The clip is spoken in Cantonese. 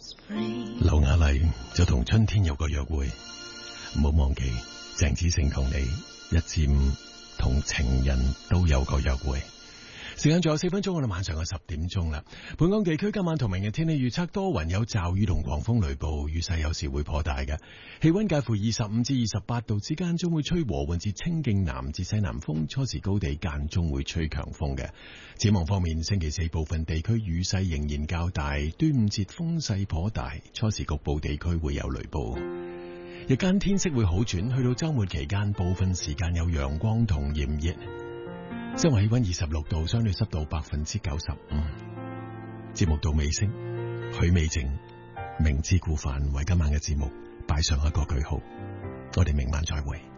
劉雅麗就同春天有個約會，唔好忘記鄭子誠同你1至5同情人都有個約會。時間仲有4分鐘，我哋晚上嘅10點鐘啦。本港地區今晚同明日天氣預測多雲有驟雨同狂風雷暴，雨勢有時會頗大嘅。氣溫介乎25至28度之間，將會吹和緩至清勁南至西南風，初時高地間中會吹強風嘅。展望方面，星期4部分地區雨勢仍然較大，端午節風勢頗大，初時局部地區會有雷暴。日間天色會好轉，去到周末期間，部分時間有陽光同炎熱。室外氣溫26度，相對濕度95%。節目到尾聲，許美靜明知故犯為今晚嘅節目擺上一個句號。我哋明晚再會。